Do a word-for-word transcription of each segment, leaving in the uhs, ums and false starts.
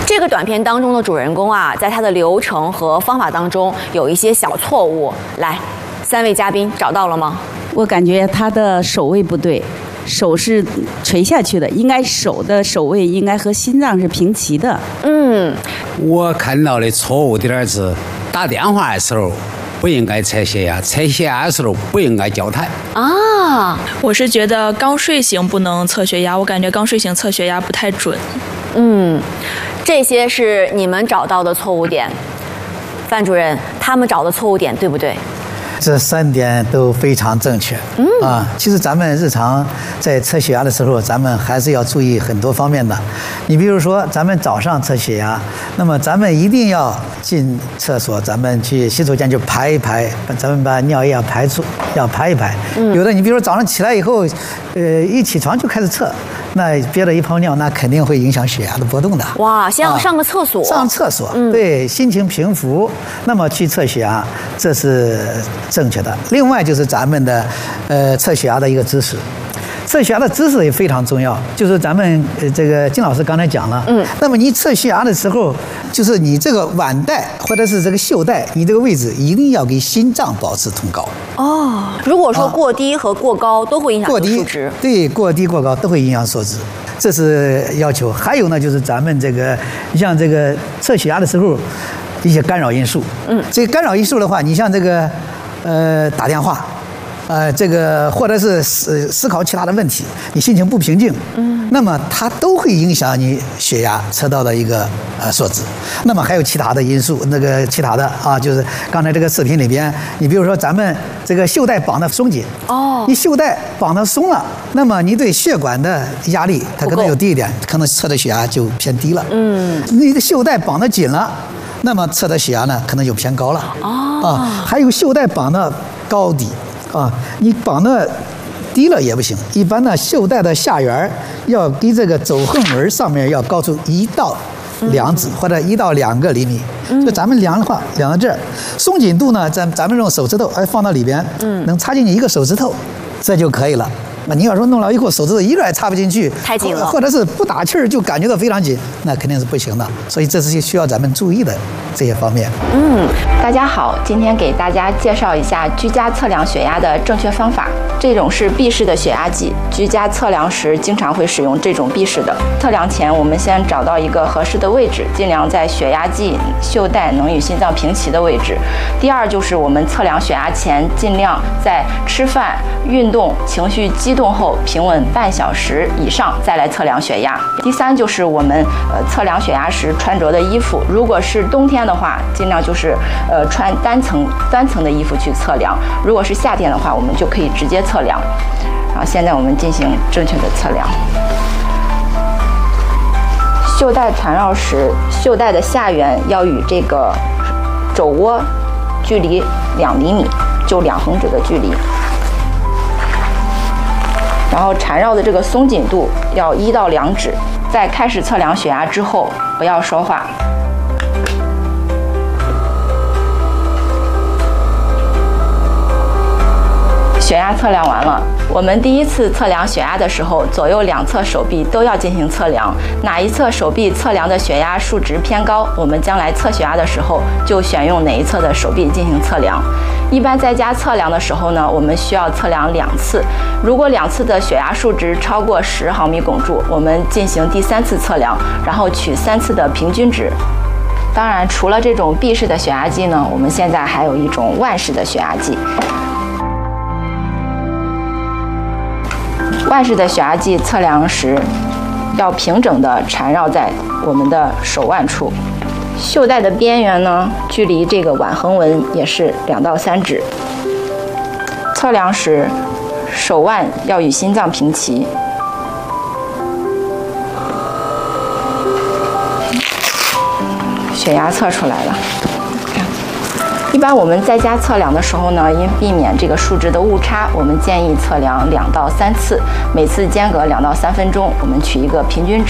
这个短片当中的主人公啊，在他的流程和方法当中有一些小错误。来，三位嘉宾找到了吗？ 我感觉他的手位不对，手是垂下去的，应该手的手位应该和心脏是平齐的。 嗯， 我看到的错误点是打电话的时候不应该测血压，测血压的时候不应该交谈。 啊， 我是觉得刚睡醒不能测血压，我感觉刚睡醒测血压不太准。 嗯，这些是你们找到的错误点。范主任，他们找的错误点对不对？ 这三点都非常正确。嗯啊，其实咱们日常在测血压的时候，咱们还是要注意很多方面的。你比如说，咱们早上测血压，那么咱们一定要进厕所，咱们去洗手间就排一排，咱们把尿液要排出，要排一排。嗯、有的你比如说早上起来以后，呃，一起床就开始测，那憋了一泡尿，那肯定会影响血压的波动的。 哇，先要上个厕所。啊、 上厕所，嗯、对，心情平复，那么去测血压，这是正确的。另外就是咱们的呃测血压的一个知识，测血压的知识也非常重要。就是咱们呃这个金老师刚才讲了，嗯，那么你测血压的时候，就是你这个腕带或者是这个袖带，你这个位置一定要给心脏保持同高。 哦，如果说过低和过高都会影响这个数值。 对，过低过高都会影响数值，这是要求。还有呢，就是咱们这个像这个测血压的时候，一些干扰因素。嗯，这个干扰因素的话，你像这个。呃，打电话，呃，这个或者是思思考其他的问题，你心情不平静，嗯，那么它都会影响你血压测到的一个呃数值。那么还有其他的因素，那个其他的啊，就是刚才这个视频里边，你比如说咱们这个袖带绑的松紧，哦，你袖带绑的松了，那么你对血管的压力它可能有低一点，可能测的血压就偏低了。嗯，你的袖带绑得紧了。那么测的血压呢，可能就偏高了。哦，啊，还有袖带绑的高低，啊，你绑的低了也不行。一般呢，袖带的下缘要比这个走横纹上面要高出一到两指，或者一到两个厘米。就咱们量的话，量到这儿，松紧度呢，咱咱们用手指头哎放到里边，嗯，能插进去一个手指头，这就可以了。那你要说弄到以后手指头一个也插不进去， 太紧了， 或者是不打气儿就感觉到非常紧，那肯定是不行的。所以这是需要咱们注意的这些方面。 嗯，大家好，今天给大家介绍一下居家测量血压的正确方法。这种是臂式的血压计，居家测量时经常会使用这种臂式的。测量前，我们先找到一个合适的位置，尽量在血压计袖带能与心脏平齐的位置。第二就是我们测量血压前，尽量在吃饭、运动、情绪激动后平稳半小时以上再来测量血压。第三就是我们呃测量血压时穿着的衣服，如果是冬天的话，尽量就是呃穿单层单层的衣服去测量；如果是夏天的话，我们就可以直接测量。然后现在我们进行正确的测量。袖带缠绕时，袖带的下缘要与这个肘窝距离两厘米，就两横指的距离。然后缠绕的这个松紧度要一到两指。在开始测量血压之后，不要说话。血压测量完了，我们第一次测量血压的时候，左右两侧手臂都要进行测量。哪一侧手臂测量的血压数值偏高，我们将来测血压的时候就选用哪一侧的手臂进行测量。一般在家测量的时候呢，我们需要测量两次。如果两次的血压数值超过十毫米汞柱，我们进行第三次测量，然后取三次的平均值。当然，除了这种臂式的血压计呢，我们现在还有一种腕式的血压计。腕式的血压计测量时，要平整地缠绕在我们的手腕处。袖带的边缘呢，距离这个腕横纹也是两到三指。测量时，手腕要与心脏平齐。血压测出来了。一般我们在家测量的时候呢，因避免这个数值的误差，我们建议测量两到三次，每次间隔两到三分钟，我们取一个平均值，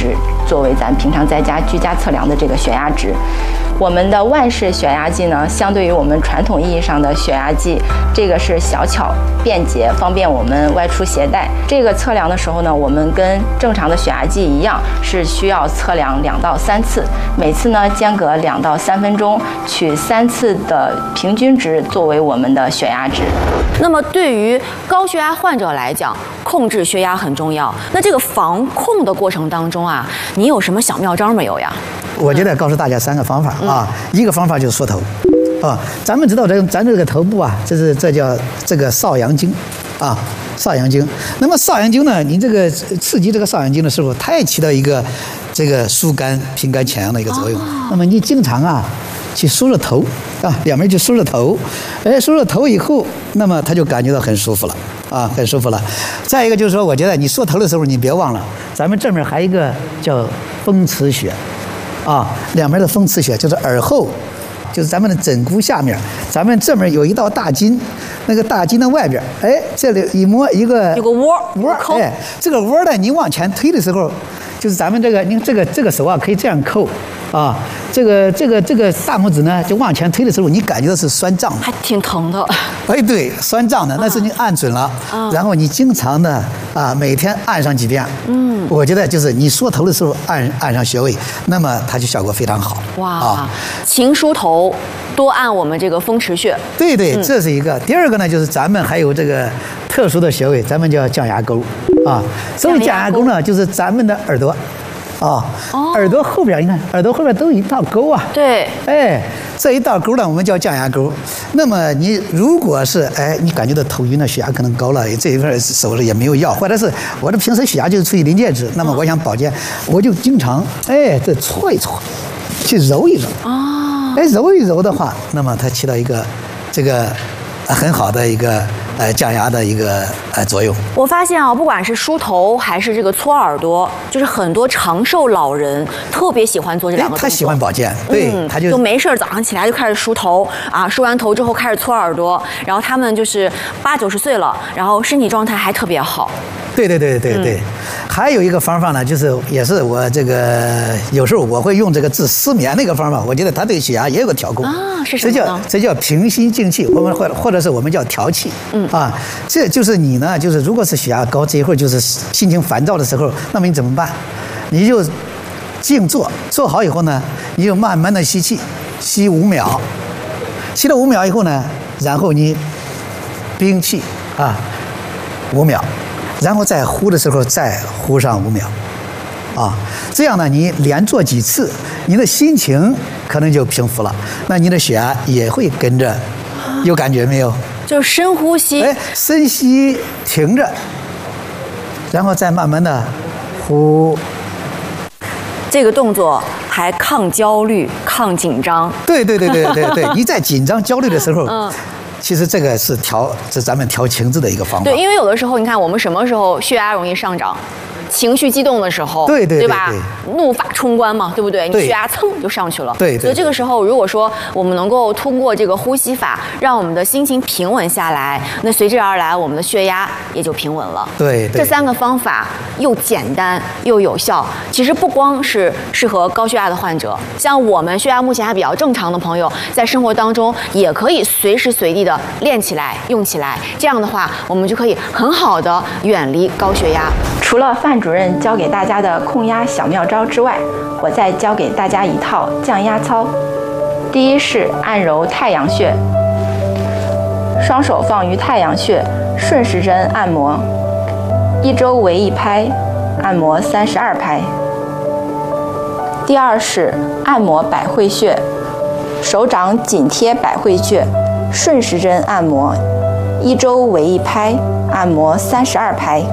作为咱平常在家居家测量的这个血压值。我们的万氏血压计呢，相对于我们传统意义上的血压计，这个是小巧便捷，方便我们外出携带。这个测量的时候呢，我们跟正常的血压计一样，是需要测量两到三次，每次呢间隔两到三分钟，取三次的平均值作为我们的血压值。 那么对于高血压患者来讲，控制血压很重要。那这个防控的过程当中啊，你有什么小妙招没有呀？ 我觉得告诉大家三个方法啊，嗯、一个方法就是缩头，啊，咱们知道这咱这个头部啊，这是这叫这个少阳经，啊，少阳经。那么少阳经呢，你这个刺激这个少阳经的时候，它也起到一个这个疏肝平肝潜阳的一个作用。哦、那么你经常啊去梳了头啊，两边去梳了头，哎，梳了头以后，那么他就感觉到很舒服了。啊，很舒服了。再一个就是说，我觉得你缩头的时候，你别忘了，咱们正面还有一个叫风池穴，啊，两边的风池穴就是耳后，就是咱们的枕骨下面，咱们这面有一道大筋，那个大筋的外边，哎，这里一摸一个有个窝窝，哎，这个窝呢，你往前推的时候，就是咱们这个，您这个这个手啊，可以这样扣。啊，这个这个这个大拇指呢，就往前推的时候，你感觉到是酸胀的， 还挺疼的。 哎，对，酸胀的，那是你按准了，啊、然后你经常的啊，每天按上几遍。嗯，我觉得就是你缩头的时候按按上穴位，那么它就效果非常好。 哇，啊、勤梳头，多按我们这个风池穴。 对对，这是一个。嗯、第二个呢，就是咱们还有这个特殊的穴位，咱们叫降压沟啊。所谓降压沟呢，就是咱们的耳朵。啊，哦、耳朵后边你看，耳朵后边都有一道沟啊。 对， 哎，这一道沟呢，我们叫降压沟。那么你如果是哎，你感觉到头晕了，血压可能高了，这一块手里也没有药，或者是我这平时血压就是处于临界值，那么我想保健，我就经常哎这搓一搓，去揉一揉。哦，哎，揉一揉的话，那么它起到一个这个很好的一个。呃，降压的一个呃作用。 我发现啊，不管是梳头还是这个搓耳朵，就是很多长寿老人特别喜欢做这两个动作。 他喜欢保健，对，嗯、他就就没事早上起来就开始梳头啊，梳完头之后开始搓耳朵，然后他们就是八九十岁了，然后身体状态还特别好。 对对对对对，嗯、还有一个方法呢，就是也是我这个有时候我会用这个治失眠那个方法，我觉得它对血压也有个调控啊，是什么呢？ 这叫这叫平心静气，我们或或者是我们叫调气，嗯啊，这就是你呢，就是如果是血压高，这一会儿就是心情烦躁的时候，那么你怎么办？你就静坐，坐好以后呢，你就慢慢的吸气，吸五秒，吸了五秒以后呢，然后你屏气啊五秒。然后再呼的时候再呼上五秒，啊，这样呢，你连做几次，你的心情可能就平复了，那你的血压也会跟着，有感觉没有？ 就是深呼吸， 哎，深吸停着，然后再慢慢的呼。 这个动作还抗焦虑、抗紧张。 对对对对对对，你在紧张、焦虑的时候，嗯。其实这个是调，是咱们调情志的一个方法。 对，因为有的时候，你看我们什么时候血压容易上涨？情绪激动的时候， 对对 对, 对吧？怒发冲冠嘛，对不对？你血压蹭就上去了。 对对。 所以这个时候，如果说我们能够通过这个呼吸法，让我们的心情平稳下来，那随之而来，我们的血压也就平稳了。 对。 这三个方法又简单又有效，其实不光是适合高血压的患者，像我们血压目前还比较正常的朋友，在生活当中也可以随时随地的练起来、用起来。这样的话，我们就可以很好的远离高血压。 除了范主任教给大家的控压小妙招之外，我再教给大家一套降压操。第一是按揉太阳穴，双手放于太阳穴，顺时针按摩，一周为一拍，按摩三十二拍。第二是按摩百会穴，手掌紧贴百会穴，顺时针按摩，一周为一拍，按摩三十二拍。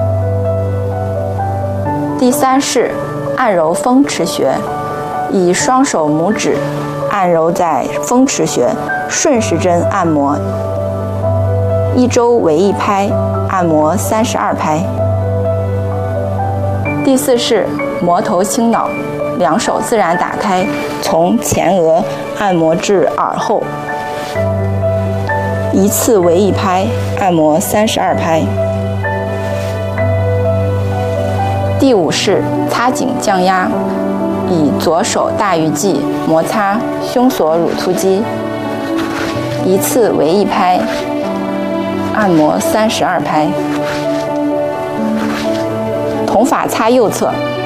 第三是按揉风池穴，以双手拇指按揉在风池穴，顺时针按摩，一周为一拍，按摩三十二拍。第四是摩头清脑，两手自然打开，从前额按摩至耳后，一次为一拍，按摩三十二拍。 第五式擦颈降压，以左手大鱼际摩擦胸锁乳突肌，一次为一拍，按摩三十二拍。同法擦右侧，